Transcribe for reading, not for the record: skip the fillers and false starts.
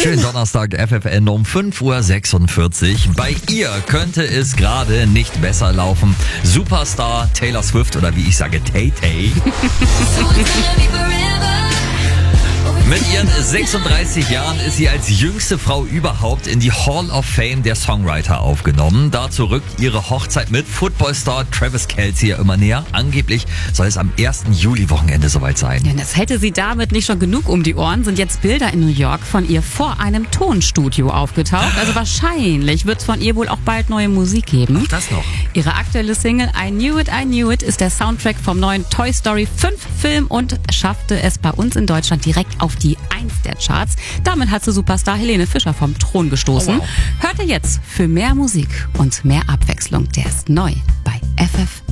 Schönen Donnerstag, FFN um 5:46 Uhr. Bei ihr könnte es gerade nicht besser laufen. Superstar Taylor Swift oder wie ich sage, Tay-Tay. Mit ihren 36 Jahren ist sie als jüngste Frau überhaupt in die Hall of Fame der Songwriter aufgenommen. Dazu rückt ihre Hochzeit mit Footballstar Travis Kelce ja immer näher. Angeblich soll es am 1. Juli-Wochenende soweit sein. Ja, das hätte sie damit nicht schon genug um die Ohren, sind jetzt Bilder in New York von ihr vor einem Tonstudio aufgetaucht. Also wahrscheinlich wird es von ihr wohl auch bald neue Musik geben. Ach, das noch. Ihre aktuelle Single I Knew It ist der Soundtrack vom neuen Toy Story 5 Film und schaffte es bei uns in Deutschland direkt auf die 1 der Charts. Damit hat sie Superstar Helene Fischer vom Thron gestoßen. Oh, wow. Hört ihr jetzt für mehr Musik und mehr Abwechslung. Der ist neu bei FFN.